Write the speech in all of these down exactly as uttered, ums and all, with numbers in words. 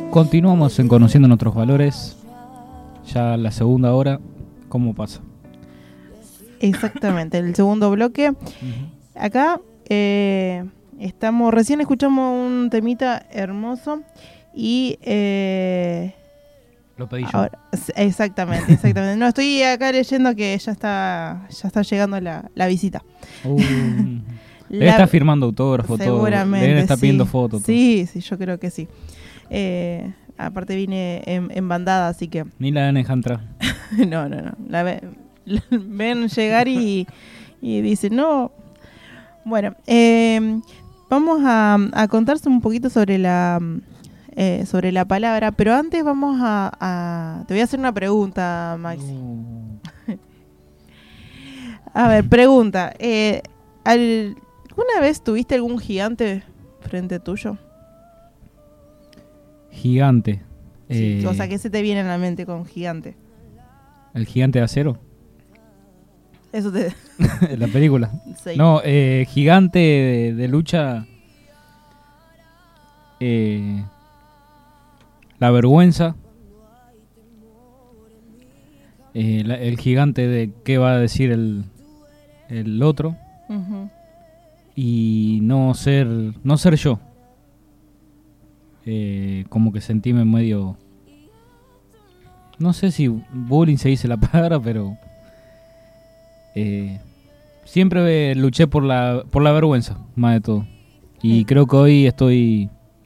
Continuamos en Conociendo Nuestros Valores. Ya la segunda hora, ¿cómo pasa? Exactamente, el segundo bloque. Uh-huh. Acá eh, estamos, recién escuchamos un temita hermoso y... Eh, Lo pedí yo. Ahora, exactamente, exactamente. No, estoy acá leyendo que ya está ya está llegando la, la visita. Uh, la, está firmando autógrafos, seguramente, todo. Él está sí. pidiendo fotos. Sí, todo. sí, yo creo que sí. Eh, aparte vine en, en bandada, así que... Ni la dejan entrar. no, no, no. La, ve, la ven llegar y, y dicen, no... Bueno, eh, vamos a, a contarse un poquito sobre la... Eh, sobre la palabra, pero antes vamos a, a... Te voy a hacer una pregunta, Maxi. Uh. A ver, pregunta. Eh, ¿Alguna vez tuviste algún gigante frente tuyo? Gigante. Sí, eh, o sea, ¿qué se te viene a la mente con gigante? ¿El gigante de acero? Eso te... la película. Sí. No, eh, gigante de, de lucha... Eh... La vergüenza, eh, la, el gigante de qué va a decir el, el otro, uh-huh. y no ser no ser yo, eh, como que sentíme medio, no sé si bullying se dice la palabra, pero eh, siempre luché por la por la vergüenza, más de todo, y sí. Creo que hoy estoy...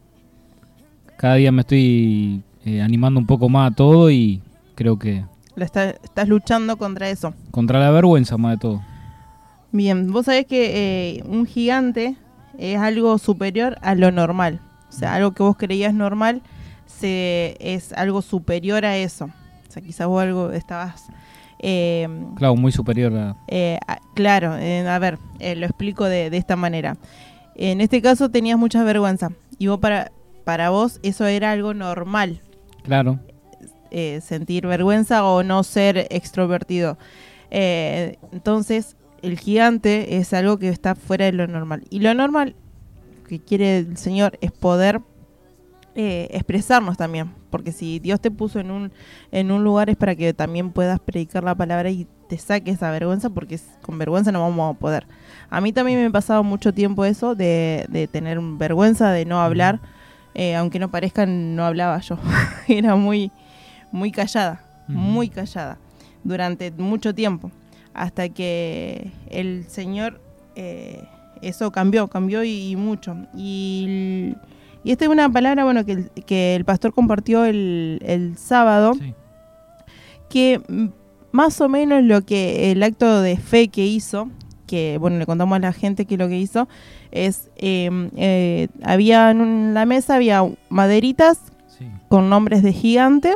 Cada día me estoy eh, animando un poco más a todo y creo que... La está, estás luchando contra eso. Contra la vergüenza, más de todo. Bien, vos sabés que eh, un gigante es algo superior a lo normal. O sea, algo que vos creías normal se, es algo superior a eso. O sea, quizás vos algo estabas... Eh, claro, muy superior a... Eh, a claro, eh, a ver, eh, lo explico de, de esta manera. En este caso tenías mucha vergüenza y vos para... Para vos eso era algo normal. Claro. Eh, sentir vergüenza o no ser extrovertido. Eh, entonces, el gigante es algo que está fuera de lo normal. Y lo normal que quiere el Señor es poder eh, expresarnos también. Porque si Dios te puso en un, en un lugar es para que también puedas predicar la palabra y te saques esa vergüenza, porque con vergüenza no vamos a poder. A mí también me ha pasado mucho tiempo eso de, de tener vergüenza, de no hablar. Eh, aunque no parezca, no hablaba yo. Era muy, muy callada, uh-huh. muy callada, durante mucho tiempo, hasta que el Señor, eh, eso cambió, cambió y, y mucho. Y, y esta es una palabra, bueno, que el, que el pastor compartió el, el sábado, sí. Que más o menos lo que el acto de fe que hizo, que bueno, le contamos a la gente que lo que hizo es, eh, eh, había en la mesa, había maderitas, sí, con nombres de gigante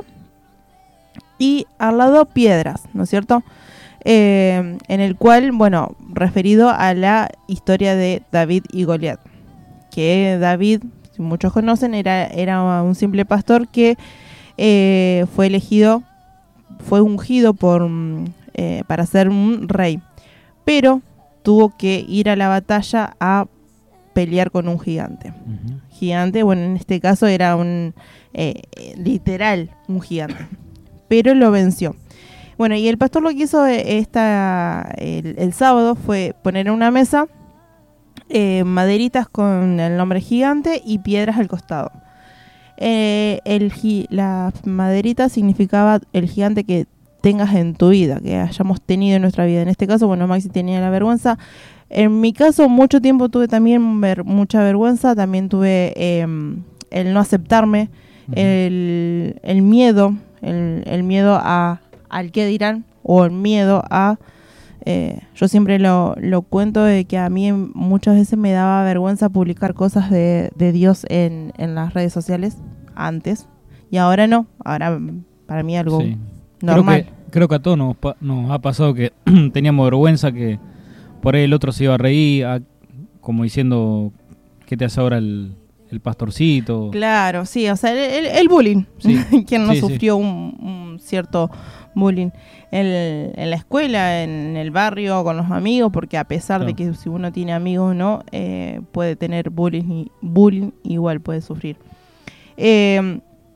y al lado piedras, ¿no es cierto? Eh, en el cual, bueno, referido a la historia de David y Goliat, que David, si muchos conocen, era, era un simple pastor que eh, fue elegido, fue ungido por, eh, para ser un rey, pero tuvo que ir a la batalla a pelear con un gigante. Uh-huh. Gigante, bueno, en este caso era un eh, literal un gigante, pero lo venció. Bueno, y el pastor lo que hizo esta, el, el sábado fue poner en una mesa eh, maderitas con el nombre gigante y piedras al costado. Eh, el, la maderita significaba el gigante que tengas en tu vida, que hayamos tenido en nuestra vida. En este caso, bueno, Maxi tenía la vergüenza. En mi caso, mucho tiempo tuve también ver, mucha vergüenza. También tuve eh, el no aceptarme, uh-huh. el, el miedo, el, el miedo a al qué dirán, o el miedo a... Eh, yo siempre lo, lo cuento de que a mí muchas veces me daba vergüenza publicar cosas de, de Dios en, en las redes sociales antes, y ahora no, ahora para mí algo sí. normal. Creo que, creo que a todos nos, nos ha pasado que teníamos vergüenza, que por ahí el otro se iba a reír, a, como diciendo, ¿qué te hace ahora el, el pastorcito? Claro, sí, o sea, el, el, el bullying, sí. Quien no sí, sufrió sí. Un, un cierto bullying en, en la escuela, en el barrio, con los amigos, porque a pesar claro. de que si uno tiene amigos no, eh, puede tener bullying, y bullying igual puede sufrir. Eh,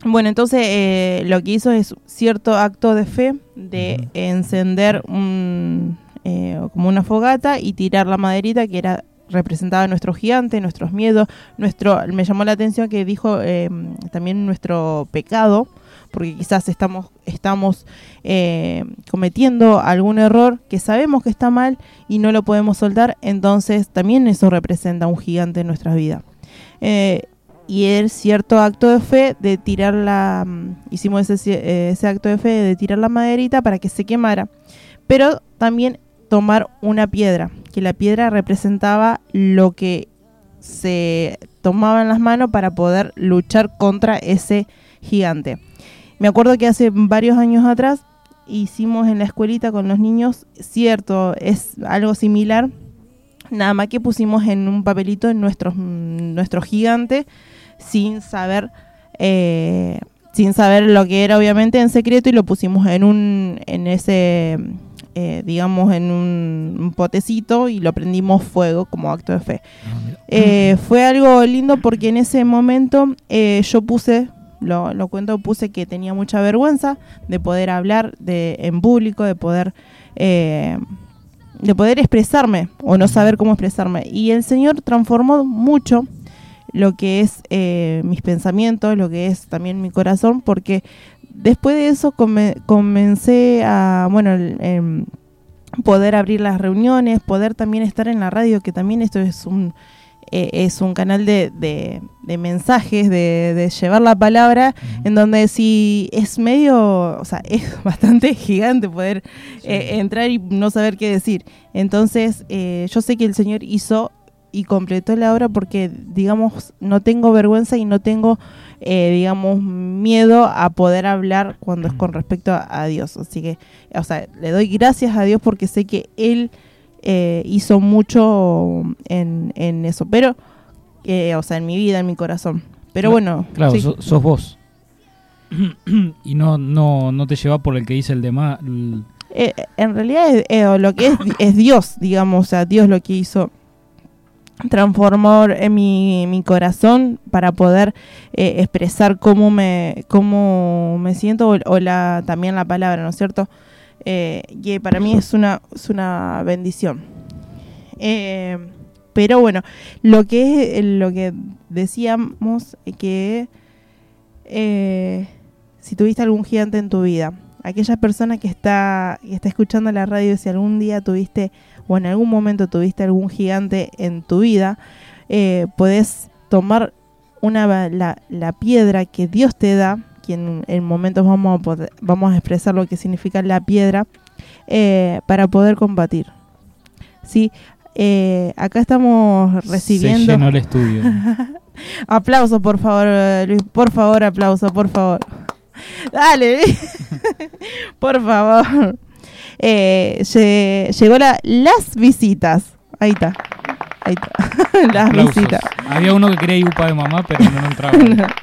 Bueno, entonces eh, lo que hizo es cierto acto de fe de Ujú. encender un, eh, como una fogata y tirar la maderita que era representaba nuestro gigante, nuestros miedos, nuestro. Me llamó la atención que dijo eh, también nuestro pecado, porque quizás estamos estamos eh, cometiendo algún error que sabemos que está mal y no lo podemos soltar, entonces también eso representa un gigante en nuestras vidas. Eh, y el cierto acto de fe de tirar la... Hicimos ese, ese acto de fe de tirar la maderita para que se quemara. Pero también tomar una piedra, que la piedra representaba lo que se tomaba en las manos para poder luchar contra ese gigante. Me acuerdo que hace varios años atrás hicimos en la escuelita con los niños, cierto, es algo similar, nada más que pusimos en un papelito en nuestros, nuestro gigante, sin saber eh, sin saber lo que era, obviamente en secreto, y lo pusimos en un en ese eh, digamos en un, un potecito y lo prendimos fuego como acto de fe. Eh, fue algo lindo porque en ese momento eh, yo puse lo, lo cuento puse que tenía mucha vergüenza de poder hablar de en público, de poder eh, de poder expresarme o no saber cómo expresarme, y el Señor transformó mucho lo que es eh, mis pensamientos, lo que es también mi corazón, porque después de eso come, comencé a, bueno, el, eh, poder abrir las reuniones, poder también estar en la radio, que también esto es un eh, es un canal de, de, de mensajes, de, de llevar la palabra, uh-huh. En donde si es medio, o sea, es bastante gigante poder sí. eh, entrar y no saber qué decir. Entonces, eh, yo sé que el Señor hizo y completó la obra porque, digamos, no tengo vergüenza y no tengo, eh, digamos, miedo a poder hablar cuando es con respecto a, a Dios. Así que, o sea, le doy gracias a Dios porque sé que Él eh, hizo mucho en, en eso. Pero, eh, o sea, en mi vida, en mi corazón. Pero claro, bueno. Claro, sí. so, sos vos. Y no, no, no te lleva por el que dice el demás. El... Eh, en realidad, es, eh, lo que es, es Dios, digamos, o sea, Dios lo que hizo. Transformó en mi, mi corazón para poder eh, expresar cómo me cómo me siento o, o la también la palabra, ¿no es cierto? Eh, que para mí es una es una bendición. Eh, pero bueno, lo que es lo que decíamos que eh, si tuviste algún gigante en tu vida, aquella persona que está que está escuchando la radio, si algún día tuviste o en algún momento tuviste algún gigante en tu vida, eh, podés tomar una la, la piedra que Dios te da, que en, en momentos vamos a, poder, vamos a expresar lo que significa la piedra, eh, para poder combatir. ¿Sí? Eh, acá estamos recibiendo... Se llenó el estudio. Aplauso, por favor, Luis, por favor, aplauso, por favor. Dale, por favor. Eh, lle- llegó la, las visitas. Ahí está. Ahí está. Las Aplausos. visitas. Había uno que quería ir upa de mamá, pero no entraba.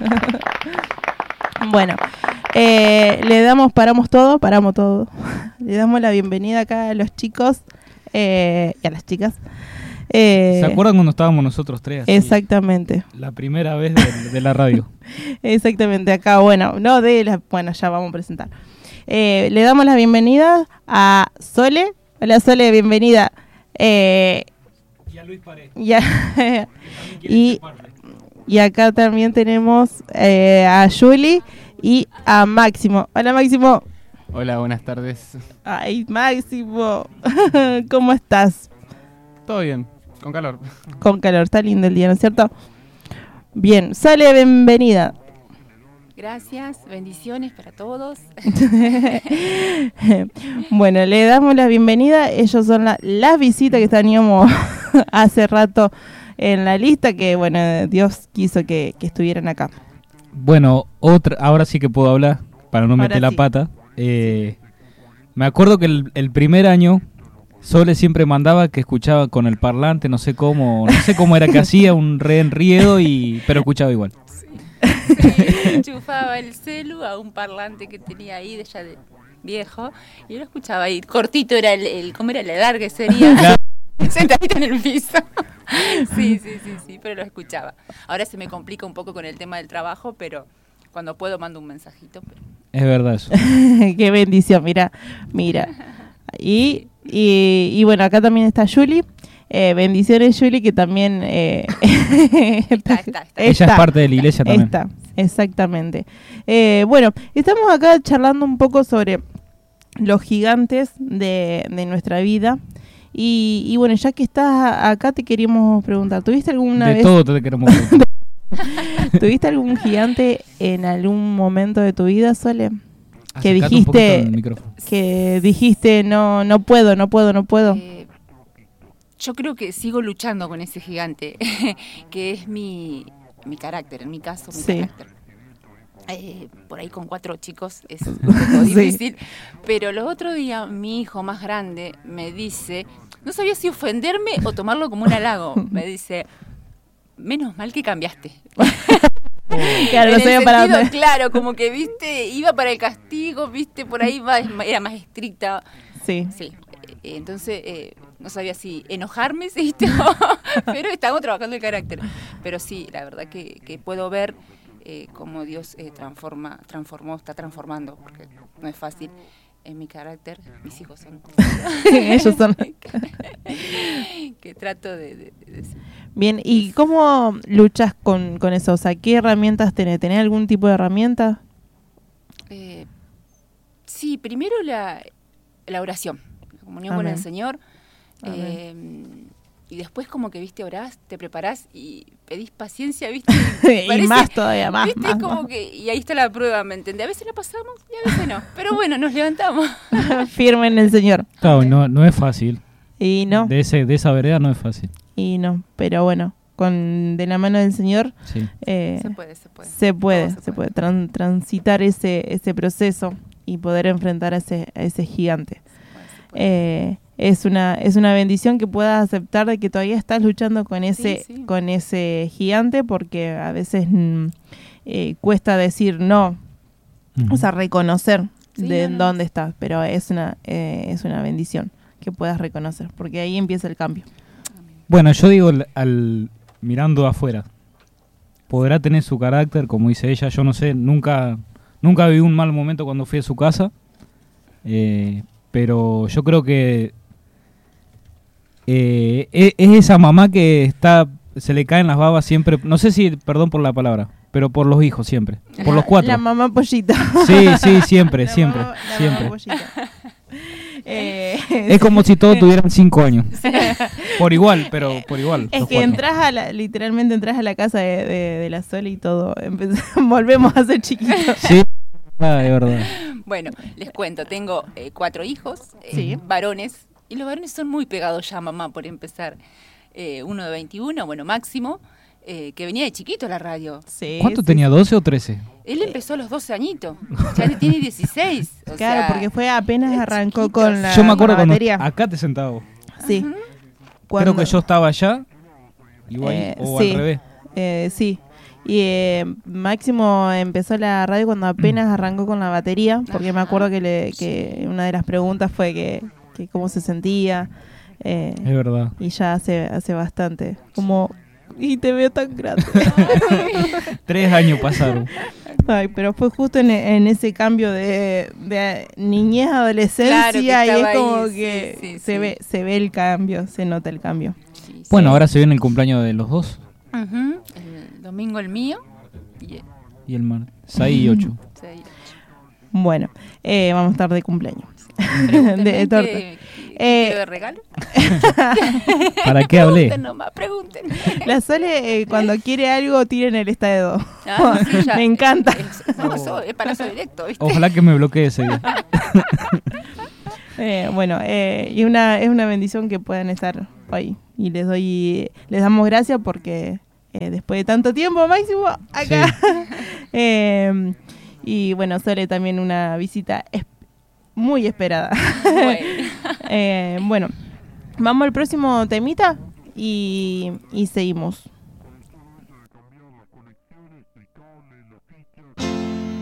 Bueno, eh, le damos, paramos todo, paramos todo. Le damos la bienvenida acá a los chicos eh, y a las chicas. Eh, ¿Se acuerdan cuando estábamos nosotros tres? Así, exactamente. La primera vez de, de la radio. Exactamente, acá, bueno, no de la, bueno, ya vamos a presentar. Eh, le damos la bienvenida a Sole. Hola Sole, bienvenida. Eh, y a Luis Pared. Ya, y, y acá también tenemos eh, a Julie y a Máximo. Hola Máximo. Hola, buenas tardes. Ay, Máximo. ¿Cómo estás? Todo bien, con calor. Con calor, está lindo el día, ¿no es cierto? Bien, Sole, bienvenida. Gracias, bendiciones para todos. Bueno, le damos la bienvenida. Ellos son la, las visitas que teníamos hace rato en la lista, que bueno, Dios quiso que, que estuvieran acá. Bueno, otra, ahora sí que puedo hablar, para no Ahora meter la sí. pata. Eh, me acuerdo que el, el primer año Sole siempre mandaba que escuchaba con el parlante, no sé cómo, no sé cómo era que hacía, un re enriedo, y, pero escuchaba igual. Sí, enchufaba el celu a un parlante que tenía ahí de ya de viejo y yo lo escuchaba ahí. Cortito era el, el ¿cómo era? La larga sería. Sentadito en el piso. Sí, sí, sí, sí, pero lo escuchaba. Ahora se me complica un poco con el tema del trabajo, pero Cuando puedo mando un mensajito. Pero... Es verdad eso. Qué bendición, mira, mira. Y, y, y bueno, acá también está Julie. Eh, bendiciones, Julie, que también eh, está, está, está. Ella es parte de la iglesia también. Está, exactamente. Eh, bueno, estamos acá charlando un poco sobre los gigantes de, de nuestra vida. Y, y bueno, ya que estás acá, te queríamos preguntar, ¿tuviste alguna de vez... todo te queremos preguntar. ¿Tuviste algún gigante en algún momento de tu vida, Sole? Que Acercate un poquito dijiste, al micrófono. que dijiste, no, no puedo, no puedo, no puedo. Eh, yo creo que sigo luchando con ese gigante, que es mi, mi carácter, en mi caso, mi Sí. carácter. Eh, por ahí con cuatro chicos es un poco Sí. difícil, pero los otros días mi hijo más grande me dice, no sabía si ofenderme o tomarlo como un halago, me dice, menos mal que cambiaste. Claro, no En el sabía para sentido, dónde. claro, como que viste, iba para el castigo, viste, por ahí va, era más estricta. Sí. Sí, eh, entonces eh, no sabía si enojarme, ¿sí? Pero estamos trabajando el carácter. Pero sí, la verdad que, que puedo ver eh, cómo Dios eh, transforma, transformó, está transformando, porque no es fácil en mi carácter. Mis hijos son Ellos son. que trato de, de, de decir. Bien, ¿y cómo luchas con, con eso? O sea, ¿qué herramientas tenés? ¿Tenés algún tipo de herramienta? Eh, sí, primero la, la oración, la comunión Amén. con el Señor. Amén. Eh, y después como que, viste, orás, te preparás y pedís paciencia, viste. Y Parece- más todavía, más, ¿Viste? más, Como más. que, y ahí está la prueba, ¿me entendés? A veces la pasamos y a veces no. Pero bueno, nos levantamos. Firme en el Señor. Claro, no, no es fácil. Y no, De, ese, de esa vereda no es fácil. y no. Pero bueno, con de la mano del Señor Sí. eh, Se puede, se puede. se puede, Todo se puede tran- transitar ese, ese proceso y poder enfrentar a ese, a ese gigante. Se puede, se puede. Eh, es una es una bendición que puedas aceptar de que todavía estás luchando con ese Sí, sí. con ese gigante, porque a veces mm, eh, cuesta decir no, Ujú. o sea, reconocer Sí, de no, no. dónde estás, pero es una eh, es una bendición que puedas reconocer, porque ahí empieza el cambio. Bueno, yo digo al, al- mirando afuera, podrá tener su carácter, como dice ella, yo no sé, nunca nunca viví un mal momento cuando fui a su casa, eh, pero yo creo que eh, es, es esa mamá que está se le caen las babas siempre, no sé si, perdón por la palabra, pero por los hijos siempre, por los cuatro. La mamá pollita. Sí, sí, siempre, La siempre, mamá- la siempre. mamá pollita. Eh, Es como si todos tuvieran cinco años. Por igual, pero por igual. Es los que cuatro. entras a la, literalmente entras a la casa de, de, de la Sole y todo, empezamos, volvemos a ser chiquitos. Sí, ah, es verdad. Bueno, les cuento, tengo eh, cuatro hijos, eh, Sí. varones, y los varones son muy pegados ya a mamá, por empezar. Eh, uno de veintiuno, bueno, Máximo, eh, que venía de chiquito a la radio. Sí, ¿Cuánto sí, tenía? ¿doce o trece? Él empezó a los doce añitos, ya tiene dieciséis. O Claro, sea, porque fue apenas es arrancó chiquito. con la, Yo me acuerdo con la cuando batería. acá te sentaba vos. Sí. Ujú. Cuando- Creo que yo estaba allá igual, Eh, o sí. al revés. Eh, sí. Y eh, Máximo empezó la radio cuando apenas arrancó con la batería, porque me Ajá. acuerdo que, le, que una de las preguntas fue que, que cómo se sentía. eh, Es verdad. y ya hace hace bastante. Como, y te veo tan grande. Tres años pasaron. Ay, pero fue justo en, en ese cambio de, de niñez a adolescencia, Claro que y es estaba ahí, como sí, que sí, se sí. ve se ve el cambio, se nota el cambio. Sí, sí. Bueno, ahora se viene el cumpleaños de los dos. Ujú. El domingo el mío y el Y el mar. seis y ocho. seis. Bueno, eh, vamos a estar de cumpleaños. Pregúntenme de torta. qué- qué Eh, quiero de regalo. ¿Para qué hablé? Pregunten nomás, pregunten. La Sole, eh, cuando quiere algo, tira en el estado. Ah, sí, ya. Me encanta. Es, no, eso es para eso directo, ¿viste? Ojalá que me bloquee ese día. Eh, bueno, eh, y una, es una bendición que puedan estar ahí. Y les doy, les damos gracias porque eh, después de tanto tiempo, Máximo, acá. Eh, y bueno, Sole también una visita es- muy esperada. Bueno. Eh, bueno, vamos al próximo temita y, y seguimos.